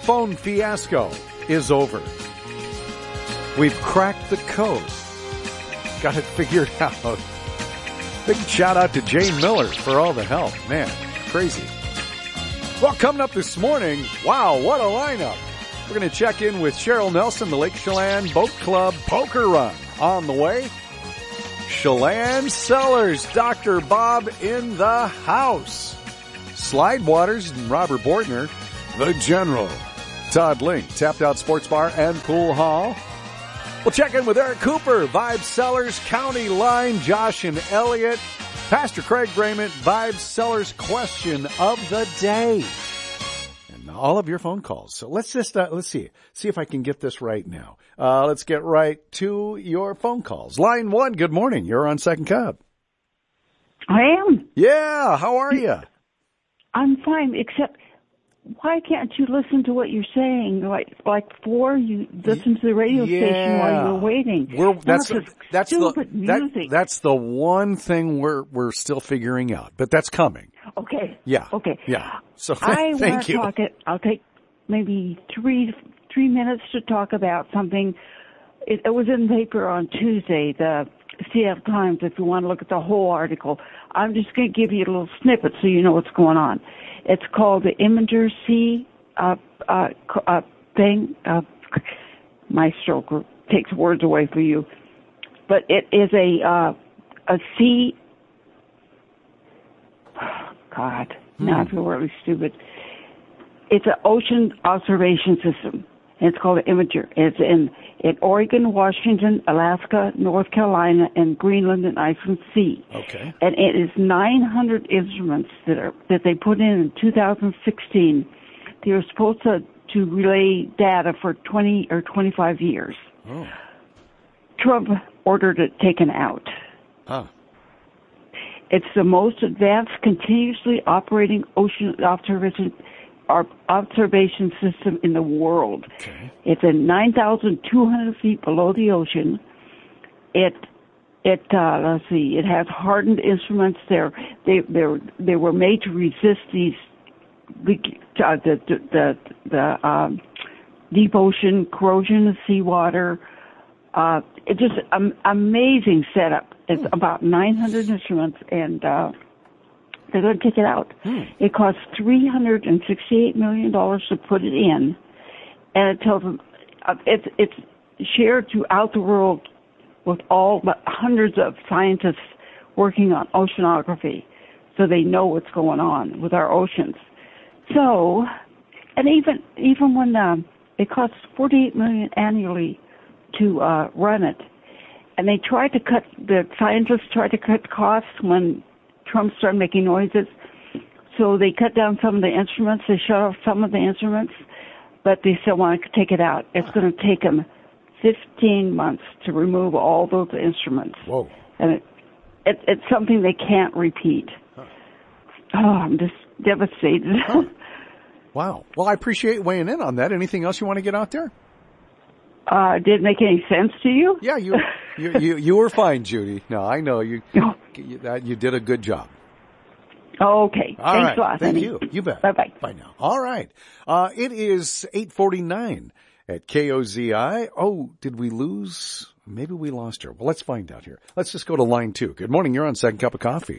phone fiasco is over. We've cracked the code. Got it figured out. Big shout out to Jane Miller for all the help. Man, crazy. Well, coming up this morning, wow, what a lineup. We're going to check in with Cheryl Nelson, the Lake Chelan Boat Club Poker Run on the way. Chelan Cellars, Dr. Bob in the house. Slide Waters and Robert Bortner, the General. Todd Link, Tapped Out Sports Bar and Pool Hall. We'll check in with Eric Cooper, Vibe Cellars, County Line, Josh and Elliott. Pastor Craig Brayman, Vibe Cellars question of the day. And all of your phone calls. So let's just, let's see if I can get this right now. Let's get right to your phone calls. Line 1, good morning. You're on Second Cup. I am. Yeah, how are you? I'm fine, except why can't you listen to what you're saying? Like before, you listen to the radio station while you were waiting. That's the one thing we're still figuring out, but that's coming. Okay. Yeah. Okay. Yeah. So I thank you. I'll take maybe three minutes to talk about something. It was in the paper on Tuesday, the Seattle Times, if you want to look at the whole article. I'm just going to give you a little snippet so you know what's going on. It's called the Imager C thing. My stroke takes words away for you. But it is a C. God, now I feel really stupid. It's an ocean observation system. And it's called the Imager. It's in Oregon, Washington, Alaska, North Carolina, and Greenland and Iceland Sea. Okay. And it is 900 instruments that they put in 2016. They were supposed to relay data for 20 or 25 years. Oh. Trump ordered it taken out. Huh. It's the most advanced continuously operating ocean observation system in the world. Okay. It's at 9,200 feet below the ocean. Let's see, it has hardened instruments. They were made to resist these the deep ocean corrosion of seawater. It's just an amazing setup. It's about 900 instruments, and they're going to take it out. It costs $368 million to put it in, and it tells them it's shared throughout the world with all but hundreds of scientists working on oceanography, so they know what's going on with our oceans. So, and even when it costs $48 million annually to run it, and the scientists tried to cut costs when Trump started making noises, so they cut down some of the instruments. They shut off some of the instruments, but they still want to take it out. It's going to take them 15 months to remove all those instruments. Whoa! And it's something they can't repeat. Oh, I'm just devastated. Huh. Wow. Well, I appreciate weighing in on that. Anything else you want to get out there? Did it make any sense to you? Yeah, you were fine, Judy. No, I know you did a good job. Okay. All Thanks right. a lot. Thank honey. you. You bet. Bye-bye. Bye now. All right. It is 8:49 at KOZI. Oh, did we lose? Maybe we lost her. Well, let's find out here. Let's just go to line 2. Good morning. You're on Second Cup of Coffee.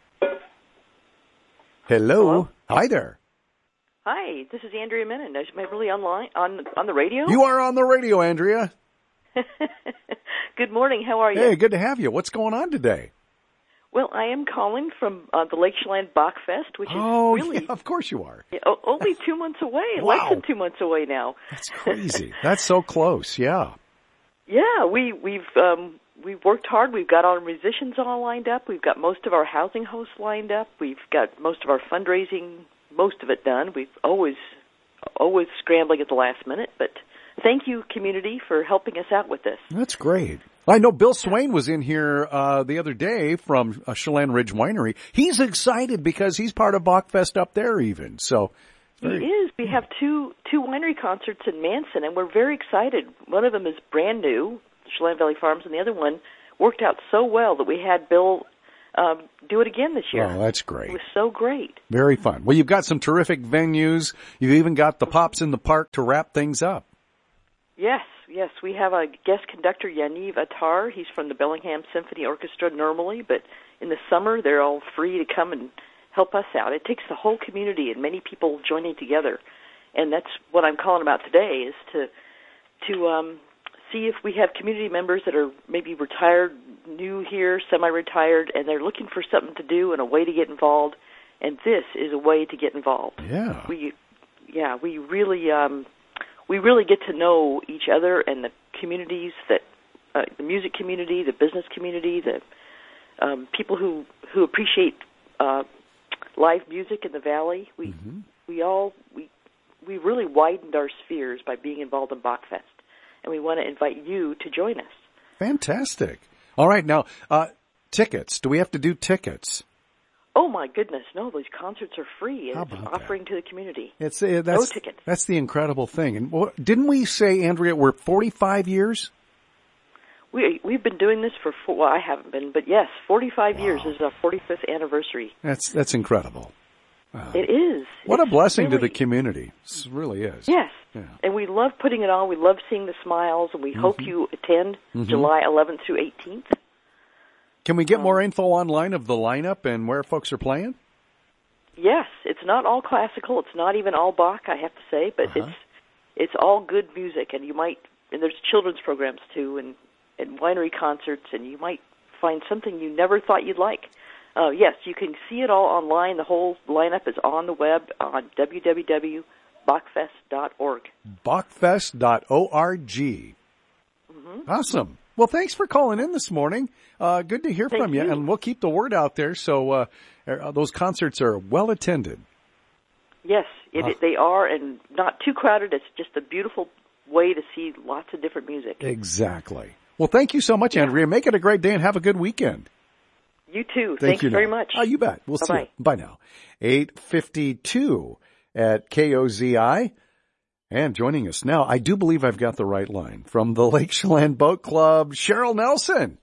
Hello. Hi there. Hi, this is Andrea Menon. Am I really online on the radio? You are on the radio, Andrea. Good morning. How are you? Hey, good to have you. What's going on today? Well, I am calling from the Lake Chelan Bachfest, which is really... yeah, of course you are. Only 2 months away. Wow. Less than 2 months away now. That's crazy. That's so close, yeah. Yeah, we've worked hard. We've got our musicians all lined up. We've got most of our housing hosts lined up. We've got most of our fundraising, most of it done. We've always scrambling at the last minute, but thank you, community, for helping us out with this. That's great. I know Bill Swain was in here the other day from Chelan Ridge Winery. He's excited because he's part of Bachfest up there even. So he is. We have two winery concerts in Manson, and we're very excited. One of them is brand new, Chelan Valley Farms, and the other one worked out so well that we had Bill do it again this year. Oh, that's great. It was so great. Very fun. Well, you've got some terrific venues. You've even got the Pops in the Park to wrap things up. Yes. We have a guest conductor, Yaniv Attar. He's from the Bellingham Symphony Orchestra normally, but in the summer they're all free to come and help us out. It takes the whole community and many people joining together, and that's what I'm calling about today, is to see if we have community members that are maybe retired, new here, semi-retired, and they're looking for something to do and a way to get involved, and this is a way to get involved. Yeah. We really get to know each other and the communities that, the music community, the business community, the people who appreciate live music in the Valley. We really widened our spheres by being involved in Bachfest, and we want to invite you to join us. Fantastic. All right, now tickets. Do we have to do tickets? Oh my goodness, no! These concerts are free, and it's offering to the community. No tickets. That's the incredible thing. And didn't we say, Andrea, we're 45 years? We've been doing this for I haven't been, but yes, 45 years is our 45th anniversary. That's incredible. Wow. It is. What a blessing to the community. It really is. Yes. Yeah. And we love putting it on. We love seeing the smiles, and we hope you attend July 11th through 18th. Can we get more info online of the lineup and where folks are playing? Yes. It's not all classical. It's not even all Bach, I have to say, but it's all good music, and there's children's programs too, and winery concerts, and you might find something you never thought you'd like. Yes, you can see it all online. The whole lineup is on the web on www.bachfest.org. Bachfest.org. Awesome. Well, thanks for calling in this morning. Good to hear from you, and we'll keep the word out there so those concerts are well attended. Yes, they are, and not too crowded. It's just a beautiful way to see lots of different music. Exactly. Well, thank you so much, Andrea. Make it a great day and have a good weekend. You too. Thanks very much. Oh, you bet. We'll see you. Bye now. 8:52 at KOZI. And joining us now, I do believe I've got the right line, from the Lake Chelan Boat Club, Cheryl Nelson.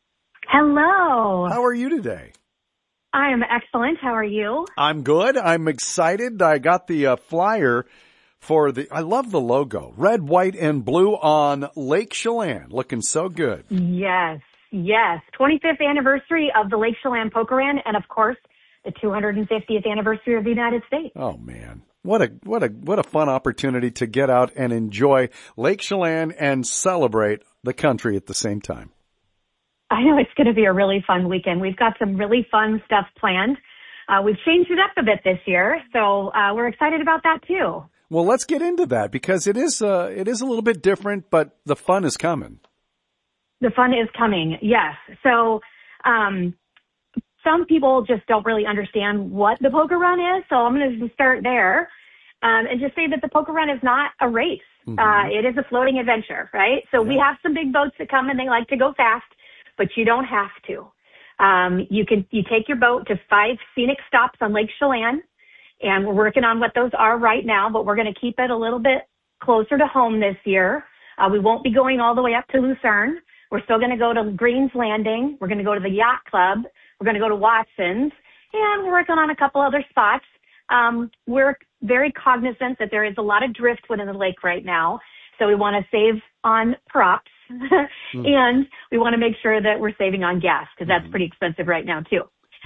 Hello. How are you today? I am excellent. How are you? I'm good. I'm excited. I got the flyer for I love the logo, red, white, and blue on Lake Chelan. Looking so good. Yes. 25th anniversary of the Lake Chelan Poker Run, and of course, the 250th anniversary of the United States. Oh man. What a fun opportunity to get out and enjoy Lake Chelan and celebrate the country at the same time. I know it's going to be a really fun weekend. We've got some really fun stuff planned. We've changed it up a bit this year, so we're excited about that too. Well, let's get into that because it is a little bit different, but the fun is coming. The fun is coming, yes. So, some people just don't really understand what the Poker Run is, so I'm going to start there and just say that the Poker Run is not a race. It is a floating adventure, right? So we have some big boats that come and they like to go fast, but you don't have to. You take your boat to 5 scenic stops on Lake Chelan, and we're working on what those are right now, but we're going to keep it a little bit closer to home this year. We won't be going all the way up to Lucerne. We're still going to go to Green's Landing. We're going to go to the Yacht Club. We're going to go to Watson's, and we're working on a couple other spots. We're very cognizant that there is a lot of driftwood in the lake right now, so we want to save on props, and we want to make sure that we're saving on gas because that's pretty expensive right now too.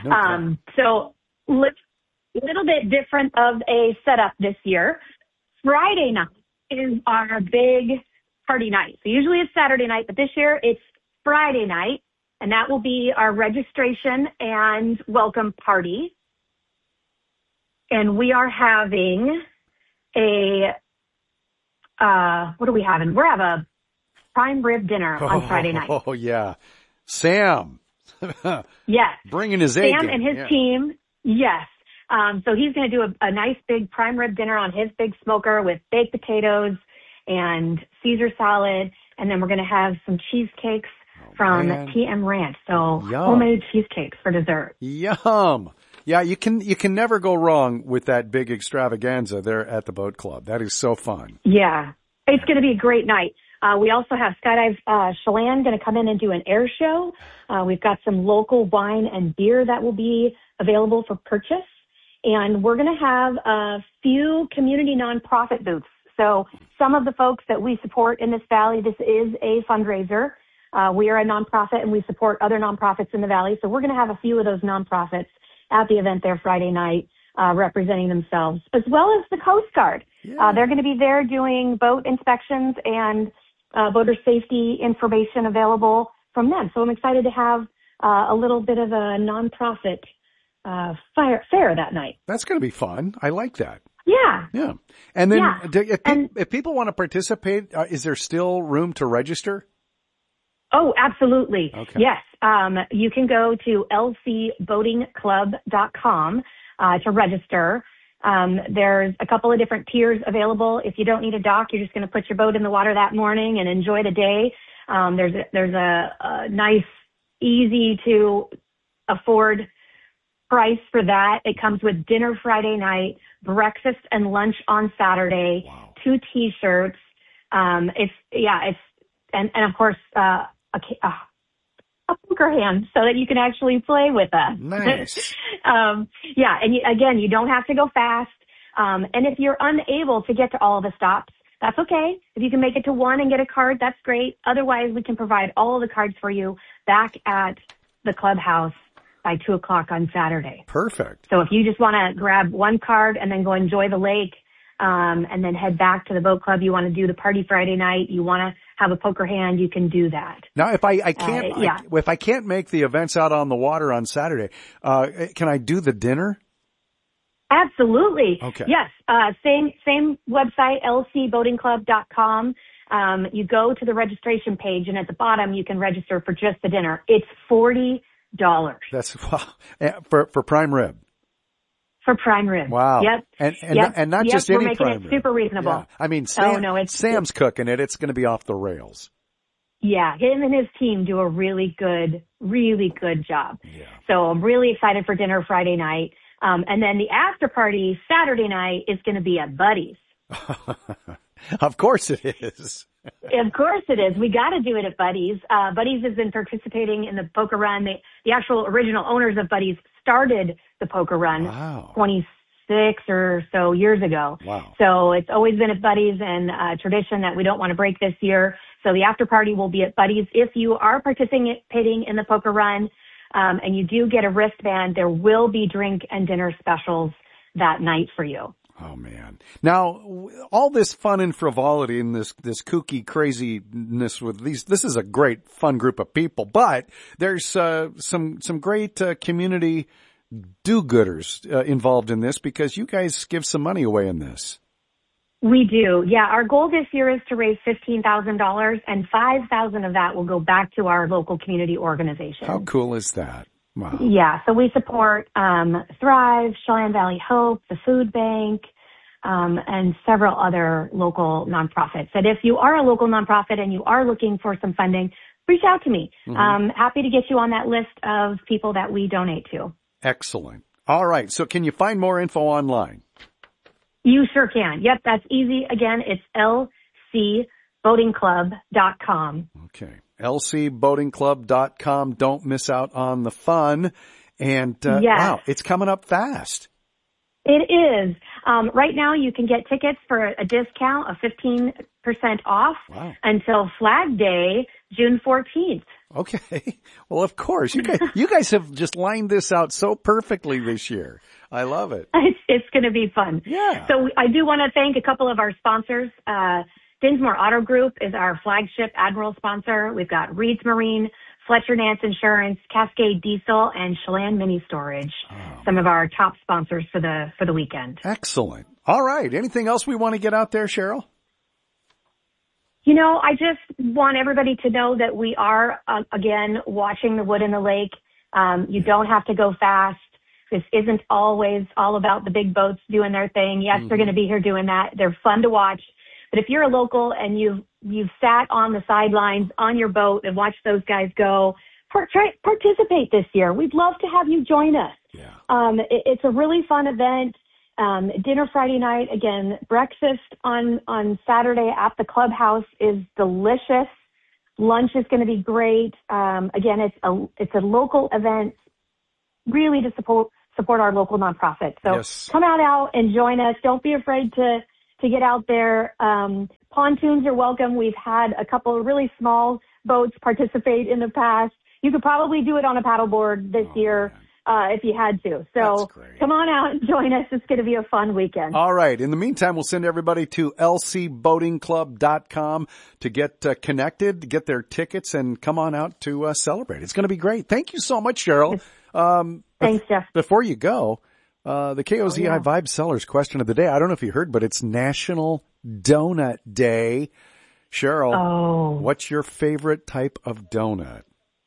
So a little bit different of a setup this year. Friday night is our big party night. So usually it's Saturday night, but this year it's Friday night. And that will be our registration and welcome party. And we are having what are we having? We're having a prime rib dinner on Friday night. Oh, yeah. Sam. Yes. Bringing his A game. Sam and his team. Yes. So he's going to do a nice big prime rib dinner on his big smoker with baked potatoes and Caesar salad. And then we're going to have some cheesecakes from TM Ranch. So homemade cheesecakes for dessert. Yum. Yeah, you can never go wrong with that big extravaganza there at the boat club. That is so fun. Yeah. It's going to be a great night. We also have Skydive Chelan going to come in and do an air show. We've got some local wine and beer that will be available for purchase. And we're going to have a few community nonprofit booths. So some of the folks that we support in this valley, this is a fundraiser. We are a nonprofit and we support other nonprofits in the valley. So we're going to have a few of those nonprofits at the event there Friday night, representing themselves, as well as the Coast Guard. Yeah. They're going to be there doing boat inspections and voter safety information available from them. So I'm excited to have a little bit of a nonprofit fair that night. That's going to be fun. I like that. Yeah. Yeah. And then Yeah. if people want to participate, is there still room to register? Oh, absolutely. Okay. Yes. You can go to lcboatingclub.com to register. There's a couple of different tiers available. If you don't need a dock, you're just going to put your boat in the water that morning and enjoy the day. There's a nice, easy to afford price for that. It comes with dinner Friday night, breakfast and lunch on Saturday, Wow. 2 T-shirts. And of course, a poker hand so that you can actually play with us. Nice. And you don't have to go fast. And if you're unable to get to all of the stops, that's okay. If you can make it to one and get a card, that's great. Otherwise, we can provide all of the cards for you back at the clubhouse by 2:00 on Saturday. Perfect. So if you just want to grab one card and then go enjoy the lake, and then head back to the boat club, you want to do the party Friday night, you want to have a poker hand, you can do that. Now, if I can't, if I can't make the events out on the water on Saturday, can I do the dinner? Absolutely. Okay. Yes. Same website, lcboatingclub.com. You go to the registration page and at the bottom you can register for just the dinner. It's $40. That's for prime rib. For prime rib. Wow. Yep. And not just any we're making prime it rib. super reasonable. Yeah. I mean, it's Sam's cooking it. It's going to be off the rails. Yeah, him and his team do a really good job. Yeah. So I'm really excited for dinner Friday night. And then the after party Saturday night is going to be at Buddy's. Of course it is. Of course it is. We got to do it at Buddy's. Buddy's has been participating in the poker run. The actual original owners of Buddy's started the poker run 26 or so years ago. Wow. So it's always been at Buddy's and a tradition that we don't want to break this year. So the after party will be at Buddy's. If you are participating in the poker run, and you do get a wristband, there will be drink and dinner specials that night for you. Oh man. Now, all this fun and frivolity and this kooky craziness with this is a great fun group of people, but there's, some great, community do-gooders, involved in this because you guys give some money away in this. We do. Yeah. Our goal this year is to raise $15,000 and $5,000 of that will go back to our local community organization. How cool is that? Wow. Yeah. So we support, Thrive, Chelan Valley Hope, the Food Bank, and several other local nonprofits. And if you are a local nonprofit and you are looking for some funding, reach out to me. Mm-hmm. Happy to get you on that list of people that we donate to. Excellent. All right. So can you find more info online? You sure can. Yep, that's easy. Again, it's lcboatingclub.com. Okay. lcboatingclub.com. Don't miss out on the fun. And, wow, it's coming up fast. It is. Right now you can get tickets for a discount of 15% off until Flag Day, June 14th. Okay. Well, of course. You guys have just lined this out so perfectly this year. I love it. It's going to be fun. Yeah. So I do want to thank a couple of our sponsors. Dinsmore Auto Group is our flagship Admiral sponsor. We've got Reed's Marine, Fletcher Nance Insurance, Cascade Diesel, and Chelan Mini Storage. Some of our top sponsors for the weekend. Excellent. All right. Anything else we want to get out there, Cheryl? You know, I just want everybody to know that we are, again, watching the wood in the lake. You don't have to go fast. This isn't always all about the big boats doing their thing. Yes, they're going to be here doing that. They're fun to watch. But if you're a local and you've sat on the sidelines on your boat and watched those guys go, participate this year. We'd love to have you join us. Yeah. It's a really fun event. Dinner Friday night. Again, breakfast on Saturday at the clubhouse is delicious. Lunch is going to be great. Again, it's a local event, really to support our local nonprofit. So yes. Come out and join us. Don't be afraid to get out there. Pontoons are welcome. We've had a couple of really small boats participate in the past. You could probably do it on a paddleboard this year. If you had to. So come on out and join us. It's going to be a fun weekend. All right. In the meantime, we'll send everybody to lcboatingclub.com to get connected, to get their tickets, and come on out to celebrate. It's going to be great. Thank you so much, Cheryl. Thanks, Jeff. Before you go, the KOZI Vibe Sellers question of the day. I don't know if you heard, but it's National Donut Day. Cheryl, what's your favorite type of donut?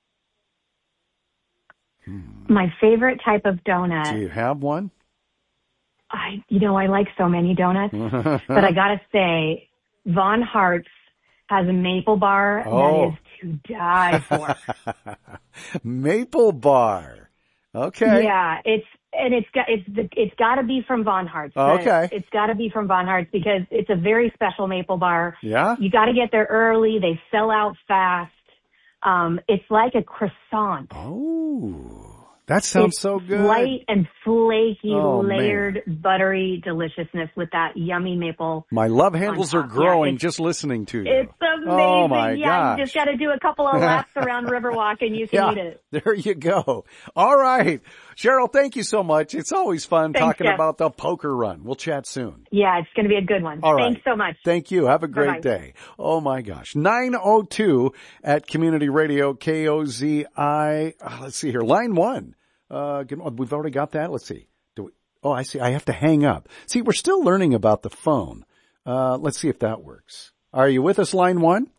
My favorite type of donut. Do you have one? I like so many donuts, but I gotta say, Von Hart's has a maple bar that is to die for. Maple bar. Okay. Yeah, it's got to be from Von Hart's. Okay. It's got to be from Von Hart's because it's a very special maple bar. Yeah. You got to get there early. They sell out fast. It's like a croissant. Oh, that sounds so good. Light and flaky, layered, buttery deliciousness with that yummy maple. My love handles are growing just listening to you. It's amazing. Oh my gosh. You just got to do a couple of laps around Riverwalk and you can eat it. There you go. All right. Cheryl, thank you so much. It's always fun talking about the poker run. We'll chat soon. Yeah, it's going to be a good one. All right. Thanks so much. Thank you. Have a great day. Oh my gosh. 9:02 at Community Radio KOZI. Let's see here. Line 1. We've already got that. Let's see. I see. I have to hang up. See, we're still learning about the phone. Let's see if that works. Are you with us, line 1?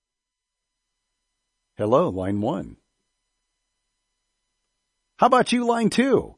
Hello, line 1. How about you, line 2?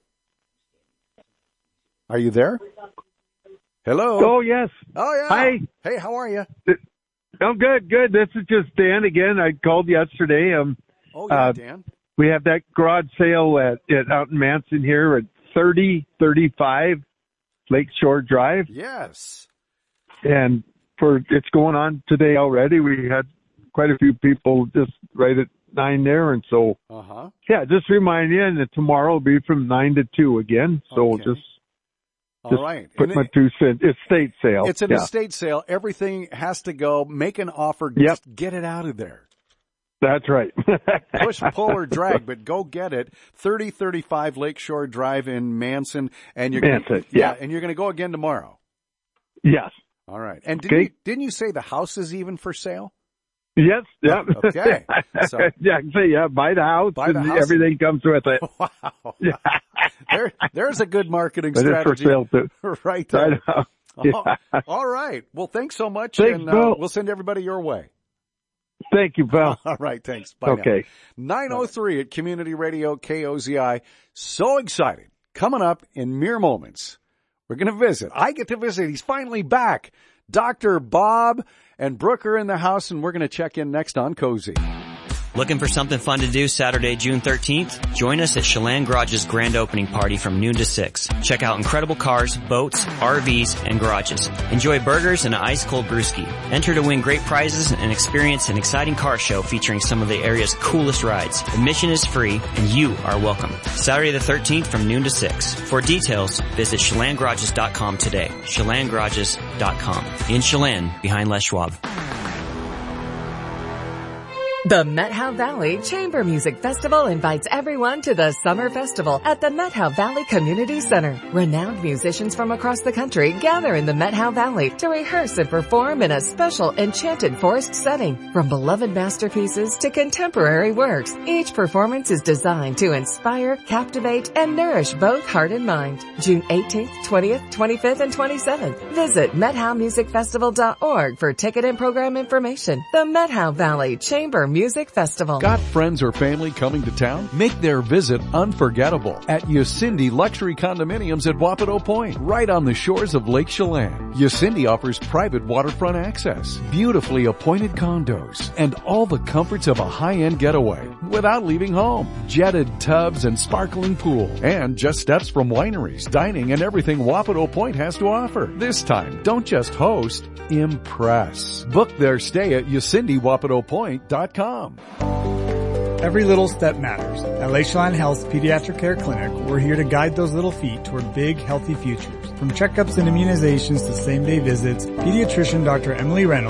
Are you there? Hello? Oh, yes. Oh, yeah. Hi. Hey, how are you? I'm good. This is just Dan again. I called yesterday. Dan. We have that garage sale out in Manson here at 3035 Lakeshore Drive. Yes. And it's going on today already. We had quite a few people just right at 9 there. And so, just remind you that tomorrow will be from 9 to 2 again. So just all right. Put my 2 cents. Estate sale. It's an estate sale. Everything has to go. Make an offer. Just get it out of there. That's right. Push, pull, or drag, but go get it. 3035 Lakeshore Drive in Manson. And you're going and you're going to go again tomorrow. Yes. All right. And didn't you say the house is even for sale? Yes. Yeah. Okay. So, buy the house and everything comes with it. Wow. There's a good marketing strategy. It is for sale too. Right there. Yeah. All right. Well, thanks so much. Thanks, we'll send everybody your way. Thank you, Bill. All right, thanks. Bye okay. Now. 9:03 at Community Radio KOZI. So excited. Coming up in mere moments, we're going to visit. I get to visit. He's finally back. Dr. Bob and Brooke are in the house, and we're going to check in next on Cozy. Looking for something fun to do Saturday, June 13th? Join us at Chelan Garage's grand opening party from noon to 6. Check out incredible cars, boats, RVs, and garages. Enjoy burgers and an ice-cold brewski. Enter to win great prizes and experience an exciting car show featuring some of the area's coolest rides. Admission is free, and you are welcome. Saturday the 13th from noon to 6. For details, visit ChelanGarages.com today. ChelanGarages.com. In Chelan, behind Les Schwab. The Methow Valley Chamber Music Festival invites everyone to the Summer Festival at the Methow Valley Community Center. Renowned musicians from across the country gather in the Methow Valley to rehearse and perform in a special enchanted forest setting. From beloved masterpieces to contemporary works, each performance is designed to inspire, captivate, and nourish both heart and mind. June 18th, 20th, 25th, and 27th. Visit MethowMusicFestival.org for ticket and program information. The Methow Valley Chamber Music Festival. Got friends or family coming to town? Make their visit unforgettable at Yosemite Luxury Condominiums at Wapato Point, right on the shores of Lake Chelan. Yosemite offers private waterfront access, beautifully appointed condos, and all the comforts of a high-end getaway without leaving home. Jetted tubs and sparkling pool, and just steps from wineries, dining, and everything Wapato Point has to offer. This time, don't just host, impress. Book their stay at YosemiteWapatoPoint.com. Every little step matters. At Lake Chelan Health's Pediatric Care Clinic, we're here to guide those little feet toward big, healthy futures. From checkups and immunizations to same-day visits, pediatrician Dr. Emily Reynolds